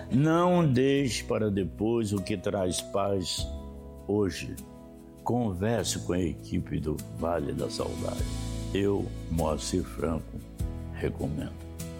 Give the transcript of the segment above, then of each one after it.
Não deixe para depois o que traz paz hoje. Converse com a equipe do Vale da Saudade. Eu, Moacir Franco, recomendo.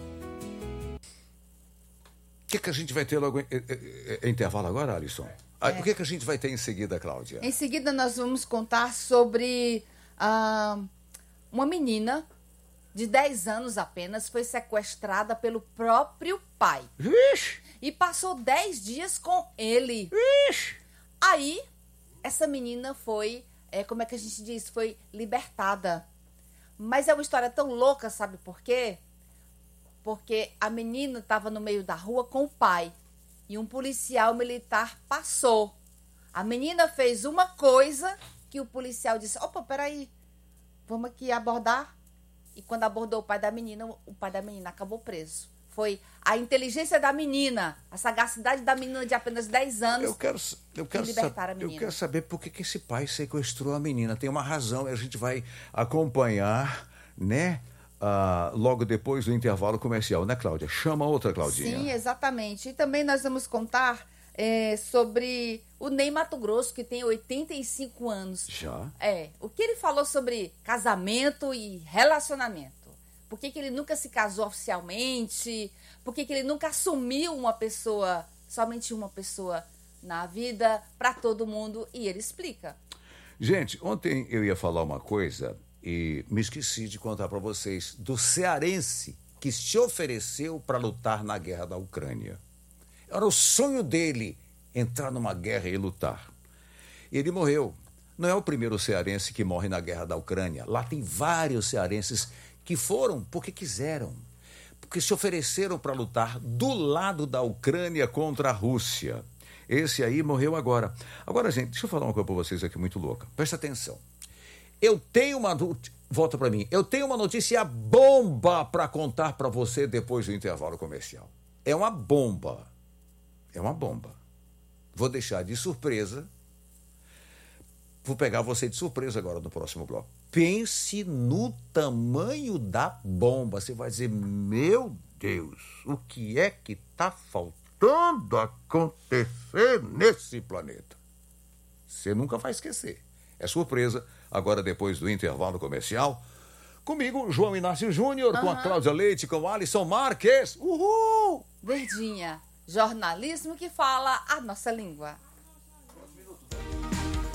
O que a gente vai ter logo em intervalo agora, Alisson? O que a gente vai ter em seguida, Cláudia? Em seguida nós vamos contar sobre uma menina de 10 anos apenas foi sequestrada pelo próprio pai. Vixe! E passou 10 dias com ele. Vixe! Aí, essa menina foi, como é que a gente diz? Foi libertada. Mas é uma história tão louca, sabe por quê? Porque a menina estava no meio da rua com o pai. E um policial militar passou. A menina fez uma coisa que o policial disse: opa, peraí, vamos aqui abordar. E quando abordou o pai da menina acabou preso. Foi a inteligência da menina, a sagacidade da menina de apenas 10 anos que libertaram a menina. Eu quero saber por que esse pai sequestrou a menina. Tem uma razão, a gente vai acompanhar, né? Logo depois do intervalo comercial, né, Cláudia? Chama outra, Claudinha. Sim, exatamente. E também nós vamos contar sobre o Ney Matogrosso, que tem 85 anos. Já? O que ele falou sobre casamento e relacionamento. Por que ele nunca se casou oficialmente? Por que ele nunca assumiu somente uma pessoa na vida, para todo mundo? E ele explica. Gente, ontem eu ia falar uma coisa e me esqueci de contar para vocês do cearense que se ofereceu para lutar na guerra da Ucrânia. Era o sonho dele entrar numa guerra e lutar. Ele morreu. Não é o primeiro cearense que morre na guerra da Ucrânia. Lá tem vários cearenses que foram porque quiseram, porque se ofereceram para lutar do lado da Ucrânia contra a Rússia. Esse aí morreu agora. Agora, gente, deixa eu falar uma coisa para vocês aqui muito louca. Presta atenção. Volta para mim. Eu tenho uma notícia bomba para contar para você depois do intervalo comercial. É uma bomba. É uma bomba. Vou deixar de surpresa. Vou pegar você de surpresa agora no próximo bloco. Pense no tamanho da bomba. Você vai dizer: meu Deus, o que é que está faltando acontecer nesse planeta? Você nunca vai esquecer. É surpresa. Agora, depois do intervalo comercial, comigo, João Inácio Júnior, com a Cláudia Leite, com o Alisson Marques. Uhul! Verdinha, jornalismo que fala a nossa língua.